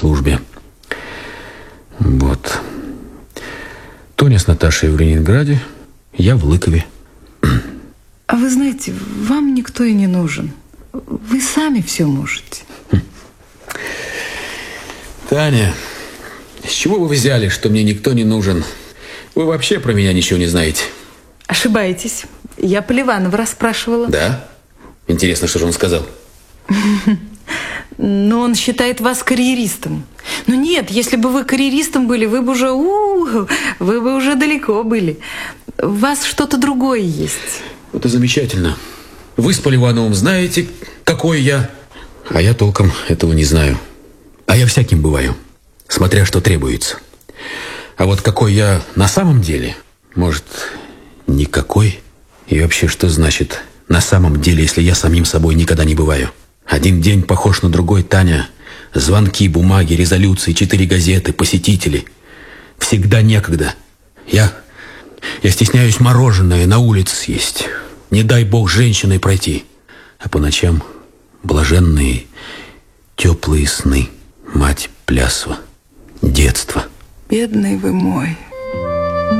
службе. Вот. Тоня с Наташей в Ленинграде, я в Лыкове. А вы знаете, вам никто и не нужен. Вы сами все можете. Таня, с чего вы взяли, что мне никто не нужен? Вы вообще про меня ничего не знаете. Ошибаетесь. Я Поливанова расспрашивала. Да? Интересно, что же он сказал? Но он считает вас карьеристом. Ну нет, если бы вы карьеристом были, вы бы уже далеко были. У вас что-то другое есть. Это замечательно. Вы с Поливановым знаете, какой я, а я толком этого не знаю. А я всяким бываю, смотря что требуется. А вот какой я на самом деле, может, никакой. И вообще, что значит на самом деле, если я самим собой никогда не бываю? Один день похож на другой, Таня. Звонки, бумаги, резолюции, 4 газеты, посетители. Всегда некогда. Я стесняюсь мороженое на улице съесть. Не дай бог женщиной пройти. А по ночам блаженные, теплые сны. Мать Плясова. Детство. Бедный вы мой.